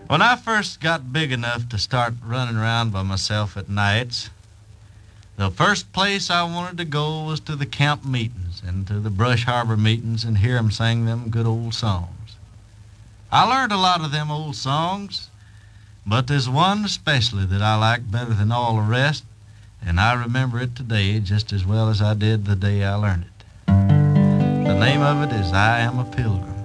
When I first got big enough to start running around by myself at nights, the first place I wanted to go was to the camp meetings and to the Brush Harbor meetings and hear 'em sing them good old songs. I learned a lot of them old songs, but there's one especially that I like better than all the rest, and I remember it today just as well as I did the day I learned it. The name of it is I Am a Pilgrim.